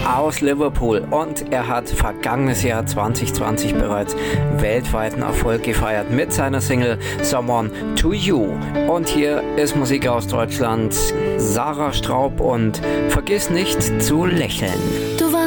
aus Liverpool und er hat vergangenes Jahr 2020 bereits weltweiten Erfolg gefeiert mit seiner Single Someone to You. Und hier ist Musik aus Deutschland, Sarah Straub und Vergiss nicht zu lächeln.